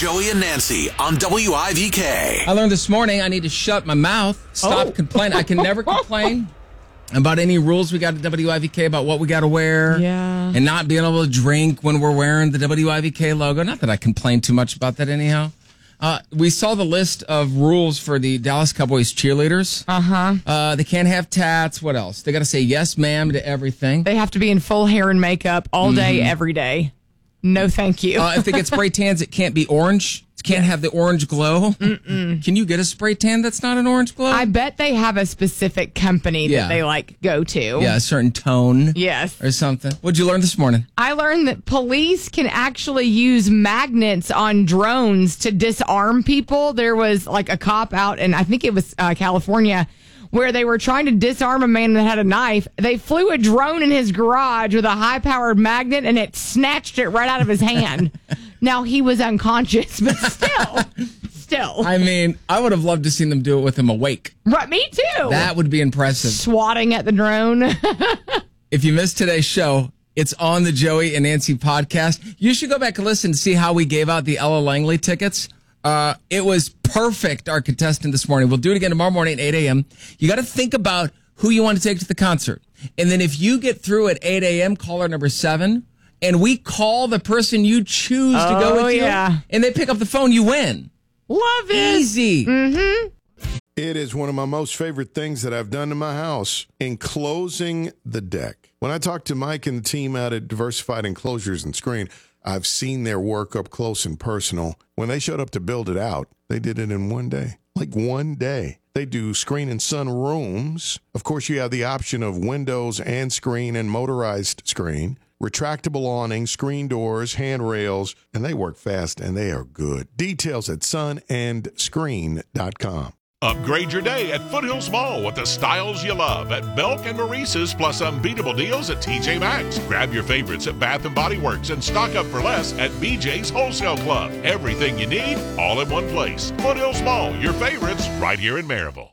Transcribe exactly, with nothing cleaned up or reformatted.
Joey and Nancy on W I V K. I learned this morning I need to shut my mouth, stop Oh. complaining. I can never complain about any rules we got at W I V K about what we got to wear. Yeah. And not being able to drink when we're wearing the W I V K logo. Not that I complain too much about that anyhow. Uh, we saw the list of rules for the Dallas Cowboys cheerleaders. Uh-huh. Uh, they can't have tats. What else? They got to say yes, ma'am, to everything. They have to be in full hair and makeup all day, Mm-hmm. every day. No, thank you. Uh, if they get spray tans, it can't be orange. It can't have the orange glow. Mm-mm. Can you get a spray tan that's not an orange glow? I bet they have a specific company Yeah. that they like go to. yeah, a certain tone. Yes. Or something. What'd you learn this morning? I learned that police can actually use magnets on drones to disarm people. There was like a cop out, and I think it was uh, California, where they were trying to disarm a man that had a knife. They flew a drone in his garage with a high-powered magnet, and it snatched it right out of his hand. Now, he was unconscious, but still, still. I mean, I would have loved to seen them do it with him awake. Right, me too. That would be impressive. Swatting at the drone. If you missed today's show, it's on the Joey and Nancy podcast. You should go back and listen to see how we gave out the Ella Langley tickets. Uh, it was perfect, our contestant this morning. We'll do it again tomorrow morning at eight a.m. You got to think about who you want to take to the concert. And then if you get through at eight a.m., caller number seven, and we call the person you choose to go Oh, with you, yeah. and they pick up the phone, you win. Love it. Easy. Mm-hmm. It is one of my most favorite things that I've done in my house, enclosing the deck. When I talked to Mike and the team out at Diversified Enclosures and Screen, I've seen their work up close and personal. When they showed up to build it out, they did it in one day. Like one day. They do screen and sun rooms. Of course, you have the option of windows and screen and motorized screen, retractable awning, screen doors, handrails, and they work fast and they are good. Details at sun and screen dot com. Upgrade your day at Foothills Mall with the styles you love at Belk and Maurice's, plus unbeatable deals at T J Maxx. Grab your favorites at Bath and Body Works and stock up for less at B J's Wholesale Club. Everything you need, all in one place. Foothills Mall, your favorites, right here in Maryville.